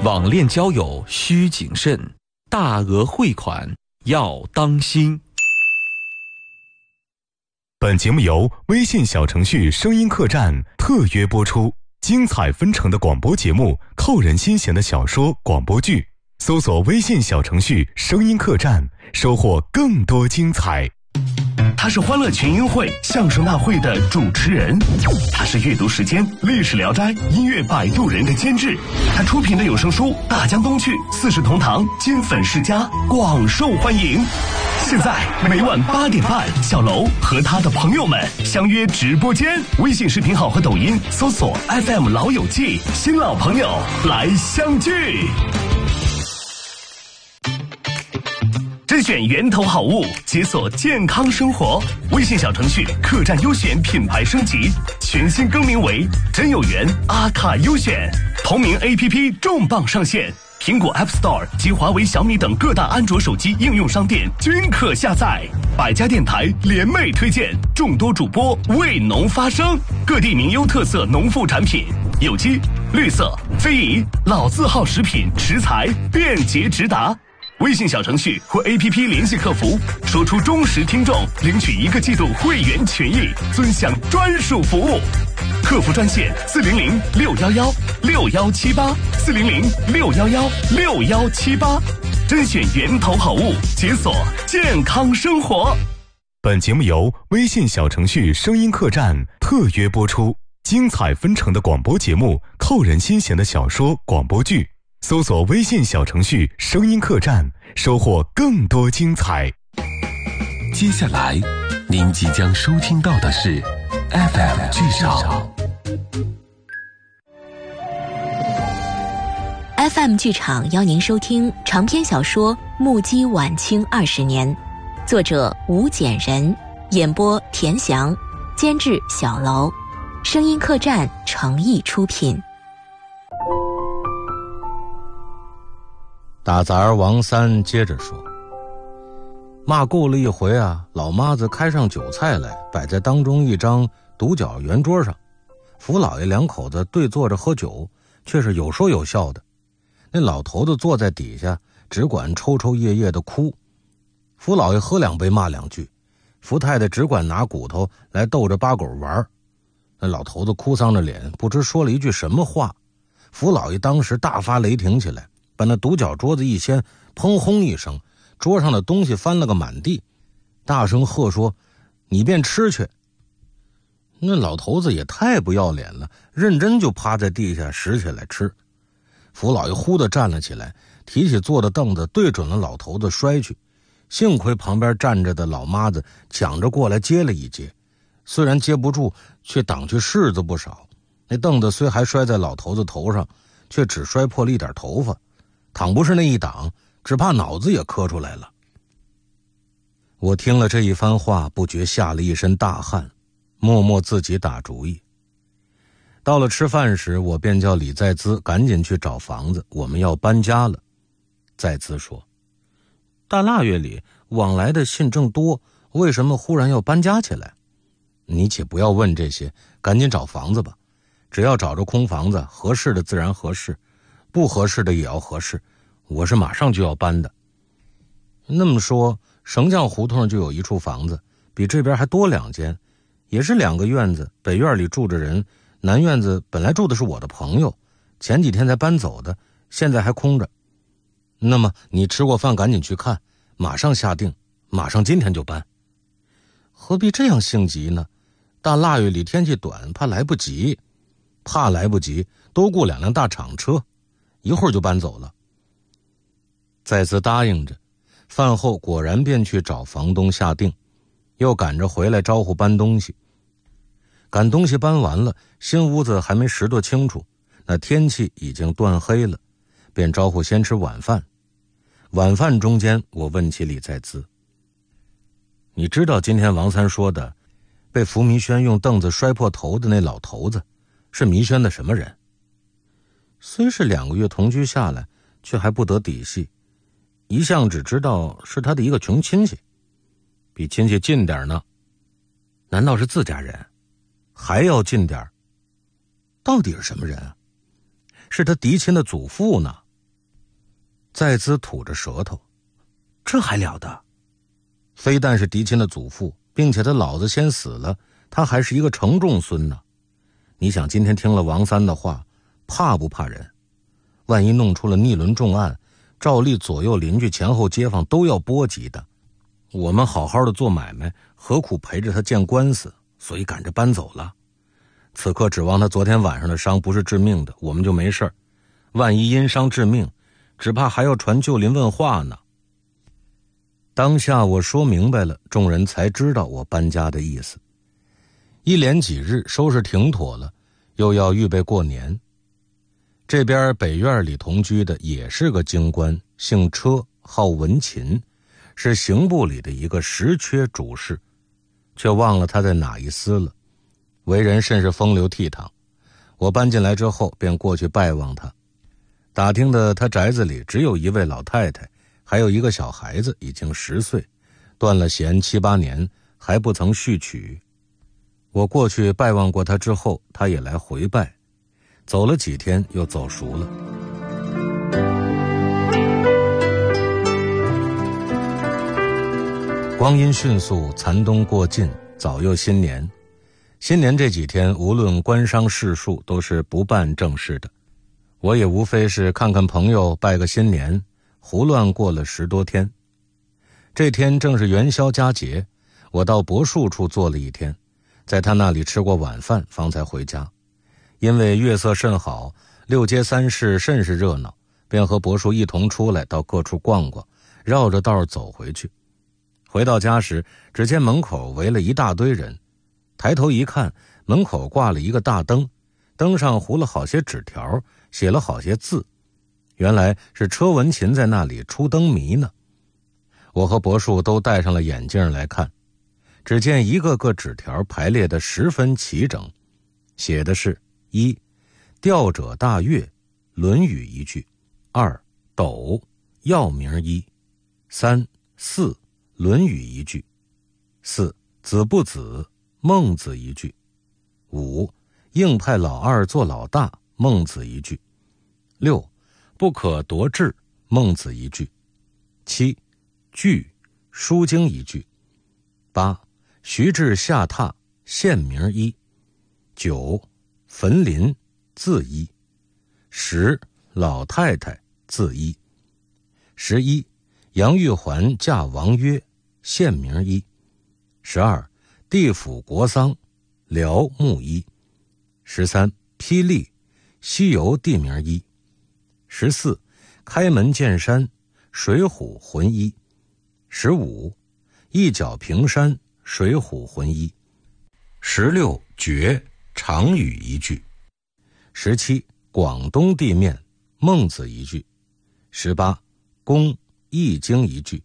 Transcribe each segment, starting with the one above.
网恋交友需谨慎，大额汇款要当心。 本节目由微信小程序声音客栈特约播出，精彩纷呈的广播节目，扣人心弦的小说广播剧，搜索微信小程序声音客栈，收获更多精彩。 他是欢乐群英会相声大会的主持人，他是阅读时间历史聊斋音乐摆渡人的监制，他出品的有声书《大江东去》《四世同堂》金粉世家广受欢迎。现在每晚8点半，小楼和他的朋友们相约直播间，微信视频号和抖音搜索 FM 老友记，新老朋友来相聚。甄选源头好物，解锁健康生活。微信小程序客栈优选品牌升级，全新更名为真有缘阿卡优选。同名 APP 重磅上线，苹果 App Store 及华为、小米等各大安卓手机应用商店均可下载。百家电台联袂推荐，众多主播为农发声，各地名优特色农副产品，有机、绿色、非遗、老字号食品食材便捷直达。微信小程序或 APP 联系客服，说出忠实听众，领取1个季度会员权益，尊享专属服务。客服专线400-611-6178，400-611-6178，甄选源头好物，解锁健康生活。 本节目由微信小程序声音客栈特约播出，精彩纷呈的广播节目，扣人心弦的小说广播剧，搜索微信小程序声音客栈，收获更多精彩。 接下来您即将收听到的是 FM 剧场。 FM 剧场邀您收听长篇小说《目击晚清20年》，作者吴简人，演播田翔，监制小楼，声音客栈诚意出品。 打杂儿王三接着说，骂够了一回啊，老妈子开上酒菜来，摆在当中一张独角圆桌上，福老爷2口子对坐着喝酒，却是有说有笑的。那老头子坐在底下，只管抽抽噎噎的哭。福老爷喝2杯骂2句，福太太只管拿骨头来逗着八狗玩。那老头子哭丧着脸，不知说了一句什么话。福老爷当时大发雷霆起来，把那独角桌子一掀，砰轰一声，桌上的东西翻了个满地，大声喝说：“你便吃去！”那老头子也太不要脸了，认真就趴在地下拾起来吃。福老爷忽地站了起来，提起坐的凳子对准了老头子摔去，幸亏旁边站着的老妈子抢着过来接了一接，虽然接不住，却挡去柿子不少。那凳子虽还摔在老头子头上，却只摔破了一点头发，倘不是那一挡，只怕脑子也磕出来了。我听了这一番话，不觉下了一身大汗，默默自己打主意。到了吃饭时，我便叫李在兹赶紧去找房子，我们要搬家了。在兹说：“大腊月里往来的信正多，为什么忽然要搬家起来？你且不要问这些，赶紧找房子吧。只要找着空房子，合适的自然合适，不合适的也要合适。我是马上就要搬的。”那么说，绳匠胡同上就有一处房子，比这边还多2间，也是2个院子，北院里住着人，南院子本来住的是我的朋友，前几天才搬走的，现在还空着。那么你吃过饭赶紧去看，马上下定，马上今天就搬。何必这样性急呢？大腊月里天气短，怕来不及，多雇2辆大厂车，一会儿就搬走了。再次答应着，饭后果然便去找房东下定，又赶着回来招呼搬东西。赶东西搬完了，新屋子还没拾掇清楚，那天气已经断黑了，便招呼先吃晚饭。晚饭中间，我问起李在兹：“你知道今天王三说的被福弥轩用凳子摔破头的那老头子是弥轩的什么人？”虽是2个月同居下来，却还不得底细，一向只知道是他的一个穷亲戚，比亲戚近点呢。难道是自家人？还要近点？到底是什么人啊？是他嫡亲的祖父呢， 再滋吐着舌头。 这还了得？ 非但是狄亲的祖父，并且他老子先死了，他还是一个承重孙呢。你想今天听了王三的话，怕不怕人？万一弄出了逆伦重案，照例左右邻居前后街坊都要波及的。我们好好的做买卖，何苦陪着他见官司？所以赶着搬走了。此刻指望他昨天晚上的伤不是致命的，我们就没事儿。万一因伤致命，只怕还要传旧邻问话呢。当下我说明白了，众人才知道我搬家的意思。一连几日收拾停妥了，又要预备过年。这边北院里同居的也是个京官，姓车，号文勤，是刑部里的一个实缺主事，却忘了他在哪一司了。为人甚是风流倜傥，我搬进来之后便过去拜望他。打听的他宅子里只有一位老太太，还有一个小孩子，已经10岁，断了弦7、8年，还不曾续娶。我过去拜望过他之后，他也来回拜，走了几天又走熟了。光阴迅速，残冬过尽，早又新年。新年这几天，无论官商士庶，都是不办正事的。我也无非是看看朋友，拜个新年，胡乱过了10多天。这天正是元宵佳节，我到柏树处坐了一天，在他那里吃过晚饭，方才回家。因为月色甚好，6街3市甚是热闹，便和柏树一同出来到各处逛逛，绕着道走回去。回到家时，只见门口围了一大堆人。抬头一看，门口挂了一个大灯，灯上糊了好些纸条，写了好些字。原来是车文勤在那里出灯谜呢。我和柏树都戴上了眼镜来看，只见一个个纸条排列得十分齐整，写的是：1. 吊者大悦，论语一句； 2. 斗，药名1； 3. 四，论语一句； 4. 子不子，孟子一句； 5. 硬派老二做老大，孟子一句； 6. 不可夺志，孟子一句； 7. 句，书经一句； 8. 徐志下榻，县名1； 9. 坟林，字1； 10. 老太太，字1； 11. 杨玉环嫁王约，县名1； 12. 地府国丧，辽墓1； 13. 霹雳，西游地名1； 14. 开门见山，水浒魂1； 15. 一脚平山，水浒魂1； 16. 绝，常语一句； 17. 广东地面，孟子一句； 18. 公，易经一句；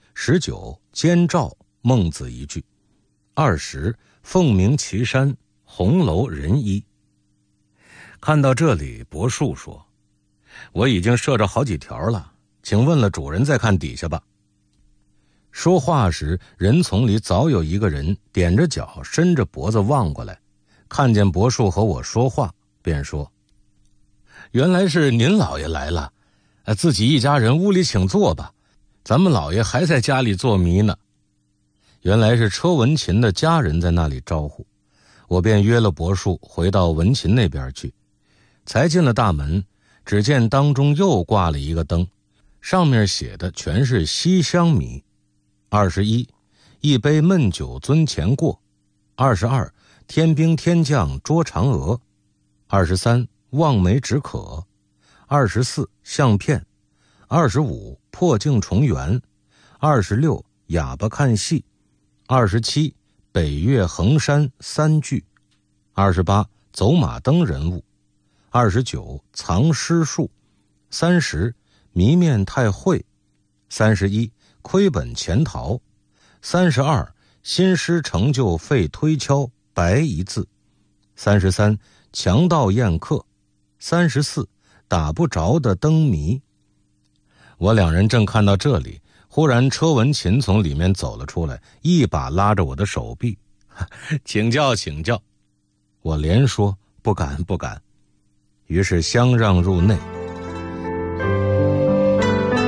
19. 监照，孟子一句； 20. 凤鸣岐山，红楼人1。看到这里，柏树说：“我已经设着好几条了，请问了主人再看底下吧。”说话时，人丛里早有一个人踮着脚，伸着脖子望过来，看见柏树和我说话，便说：“原来是您老爷来了，自己一家人屋里请坐吧，咱们老爷还在家里做谜呢。”原来是车文勤的家人在那里招呼，我便约了柏树回到文勤那边去。才进了大门，只见当中又挂了一个灯，上面写的全是西厢谜。21. 一杯闷酒樽前过。22. 天兵天将捉嫦娥。23. 望梅止渴。24. 相片。25. 破镜重圆。26. 哑巴看戏。27. 北岳衡山3句。28. 走马灯人物。29. 藏尸术。30. 迷面太晦。31. 亏本潜逃。32. 新诗成就废推敲，白一字。33. 强盗宴客。34. 打不着的灯谜。我两人正看到这里，忽然车文勤从里面走了出来，一把拉着我的手臂：“请教请教。”我连说：“不敢不敢。”于是相让入内。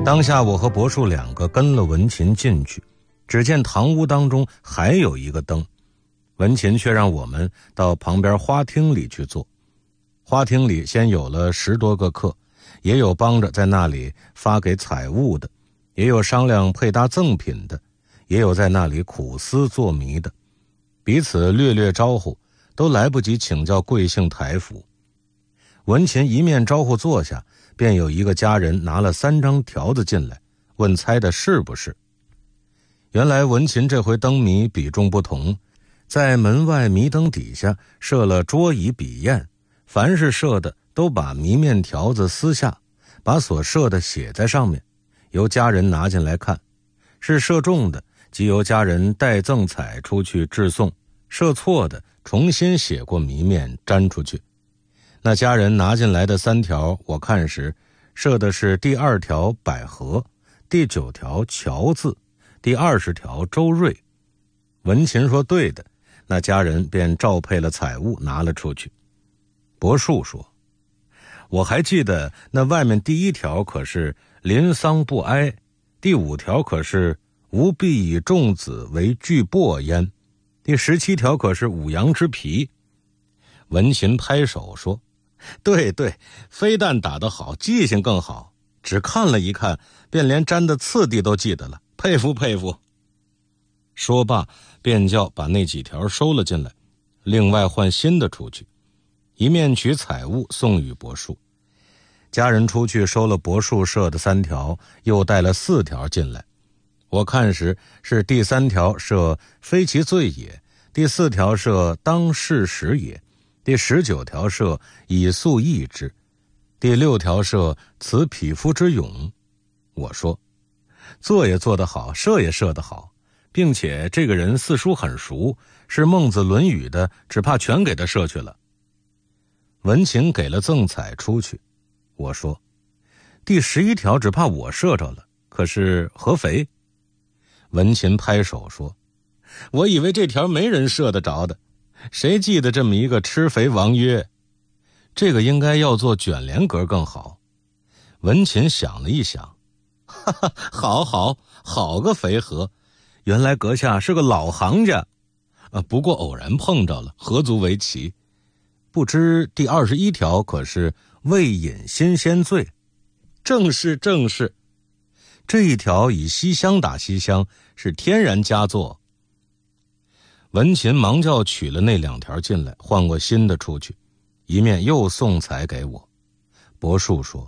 当下我和伯叔两个跟了文琴进去，只见堂屋当中还有一个灯，文琴却让我们到旁边花厅里去坐。花厅里先有了10多个客，也有帮着在那里发给彩物的，也有商量配搭赠品的，也有在那里苦思作谜的，彼此略略招呼，都来不及请教贵姓台府。文琴一面招呼坐下，便有一个家人拿了3张条子进来，问猜的是不是。原来文琴这回灯谜比重不同，在门外迷灯底下设了桌椅笔砚，凡是设的都把谜面条子撕下，把所设的写在上面，由家人拿进来看，是射中的即由家人带赠彩出去致送，射错的重新写过谜面粘出去。那家人拿进来的3条，我看时射的是第2条百合，第9条乔字，第20条周瑞。文琴说对的，那家人便照配了彩物拿了出去。伯叔说，我还记得那外面第1条可是临丧不哀，第5条可是吾必以众子为巨擘焉，第17条可是五羊之皮。文琴拍手说，对对，非但打得好，记性更好，只看了一看便连粘的次第都记得了，佩服佩服。说罢便叫把那几条收了进来，另外换新的出去，一面取彩物送与伯叔。家人出去收了伯叔设的3条，又带了4条进来。我看时是第3条设非其罪也，第4条设当事实也，第19条设以速易之，第6条设此匹夫之勇。我说，做也做得好，射也射得好，并且这个人四书很熟，是孟子论语的，只怕全给他射去了。文琴给了赠彩出去。我说，第11条只怕我射着了，可是合肥？文琴拍手说，我以为这条没人射得着的，谁记得这么一个吃肥王曰？这个应该要做卷帘格更好。文琴想了一想，哈哈，好个肥和，原来阁下是个老行家，不过偶然碰着了，何足为奇。不知第21条可是未饮新鲜醉？正是，这一条以西厢打西厢，是天然佳作。文琴忙叫取了那2条进来，换过新的出去，一面又送彩给我。伯叔说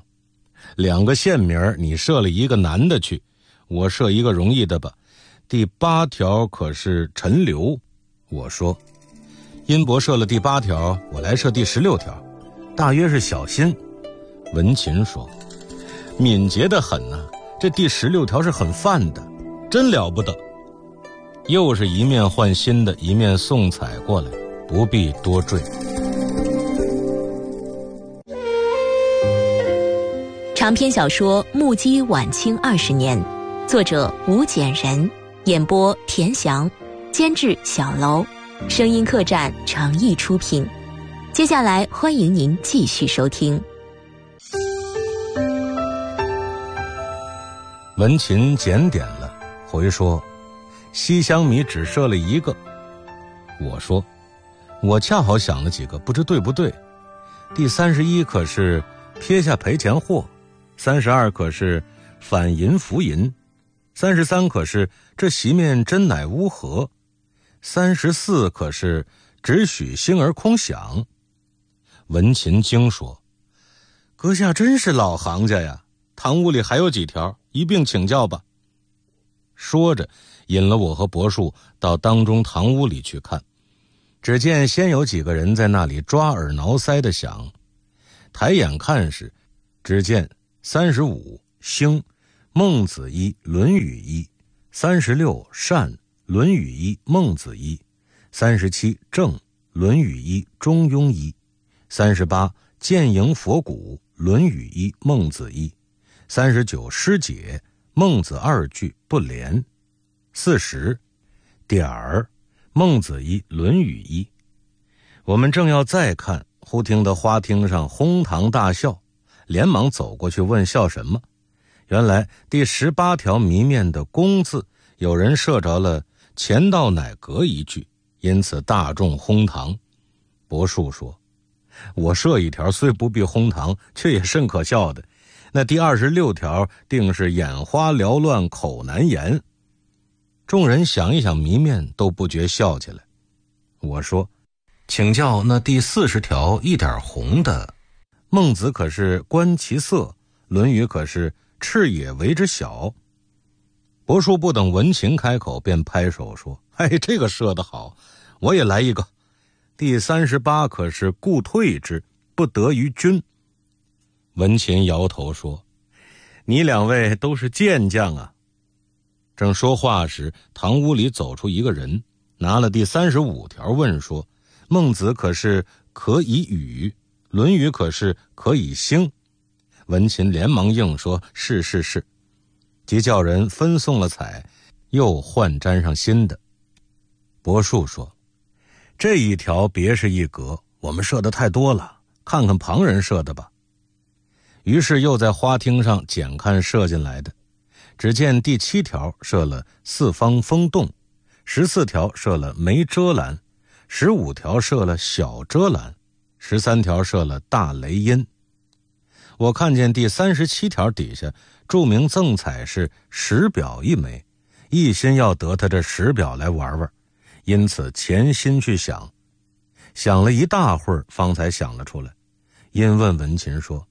，2个县名你设了一个难的去，我设一个容易的吧。第8条可是陈留。我说，殷伯设了第8条，我来设第16条，大约是小心。文琴说，敏捷得很啊，这第16条是很犯的，真了不得。又是一面换新的，一面送彩过来，不必多赘。 长篇小说《目击晚清20年》，作者吴简人，演播田翔，监制小楼，声音客栈诚意出品。接下来欢迎您继续收听。 文琴检点了，回说西厢谜只设了1个。我说，我恰好想了几个，不知对不对。第31可是撇下赔钱货，32可是反银浮银，33可是这席面真乃乌合，34可是只许星而空想。文琴惊说，阁下真是老行家呀，堂屋里还有几条，一并请教吧。说着引了我和伯叔到当中堂屋里去看，只见先有几个人在那里抓耳挠腮的想，抬眼看时，只见35兴，孟子一，论语一；36善，论语一，孟子一；37正，论语一，中庸一；38见迎佛骨，论语一，孟子一；39师解，孟子2句不连；40点儿，孟子一，论语一。我们正要再看，忽听得花厅上哄堂大笑，连忙走过去问笑什么。 原来第18条谜面的公字，有人射着了钱道乃隔一句，因此大众哄堂。柏树说，我射一条虽不必哄堂，却也甚可笑的。那第26条定是眼花缭乱，口难言。众人想一想谜面，都不觉笑起来。我说，请教那第40条一点红的，孟子可是观其色，论语可是赤也为之小。柏树不等文琴开口，便拍手说，这个射得好，我也来一个。第38可是故退之，不得于君。文琴摇头说，你两位都是健将啊。正说话时，堂屋里走出一个人，拿了第35条问说，孟子可是可以语，论语可是可以兴。文琴连忙应说，是。即叫人分送了彩，又换沾上新的。柏树说，这一条别是一格，我们射得太多了，看看旁人射的吧。于是又在花厅上检看射进来的，只见第7条射了四方风洞，14条射了梅遮拦，15条射了小遮拦，13条射了大雷音。我看见第37条底下注明赠彩是石表1枚，一心要得他这石表来玩玩，因此潜心去想了一大会儿，方才想了出来。因问文琴说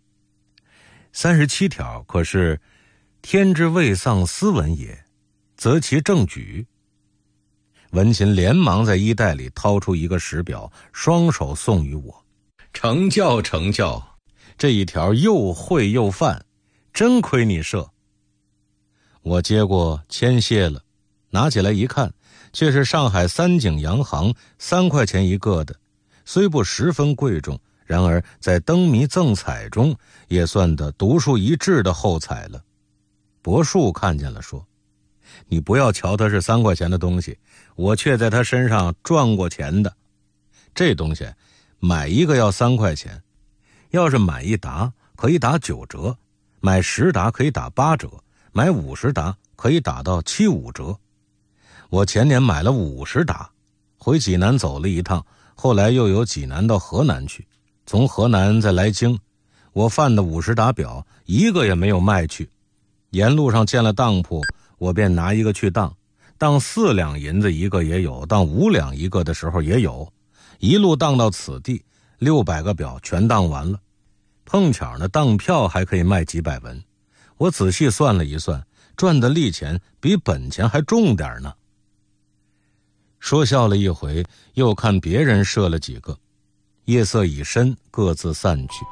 ，37条可是天之未丧斯文也，则其正举。文琴连忙在衣袋里掏出一个石表，双手送与我，成教，这一条又会又犯，真亏你射。我接过签谢了，拿起来一看，却是上海三井洋行3块钱一个的，虽不十分贵重，然而在灯谜赠彩中也算得独树一帜的厚彩了。柏树看见了说，你不要瞧它是3块钱的东西，我却在他身上赚过钱的。这东西买一个要3块钱，要是买1沓可以打9折，买10沓可以打8折，买50沓可以打到75折。我前年买了50沓，回济南走了一趟，后来又由济南到河南去，从河南再来京，我贩的50沓表一个也没有卖去。沿路上见了当铺，我便拿一个去当4两银子一个也有，当5两一个的时候也有，一路当到此地，600个表全当完了。碰巧呢，当票还可以卖几百文，我仔细算了一算，赚的利钱比本钱还重点呢。说笑了一回，又看别人射了几个，夜色已深，各自散去。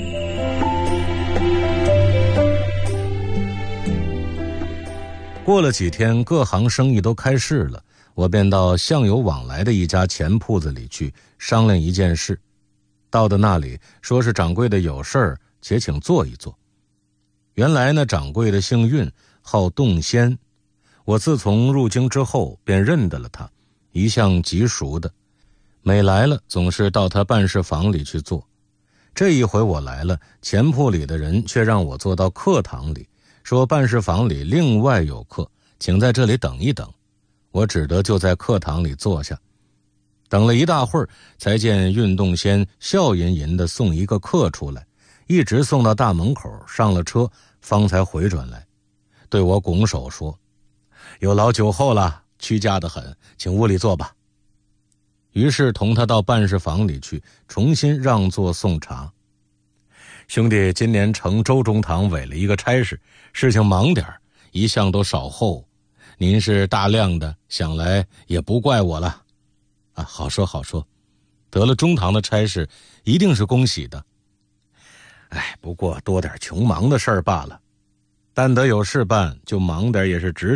过了几天，各行生意都开市了，我便到向有往来的一家钱铺子里去商量一件事。到的那里，说是掌柜的有事儿，且请坐一坐。原来那掌柜的姓运，号洞仙，我自从入京之后便认得了他，一向极熟的，每来了总是到他办事房里去坐。这一回我来了，钱铺里的人却让我坐到客堂里，说办事房里另外有客，请在这里等一等。我只得就在客堂里坐下，等了一大会儿，才见运动先笑吟吟地送一个客出来，一直送到大门口，上了车，方才回转来，对我拱手说，有劳酒后了，屈驾得很，请屋里坐吧。于是同他到办事房里去，重新让座送茶。兄弟今年承周中堂委了一个差事，事情忙点，一向都少候，您是大量的，想来也不怪我了。好说好说，得了中堂的差事一定是恭喜的。不过多点穷忙的事儿罢了，但得有事办，就忙点也是值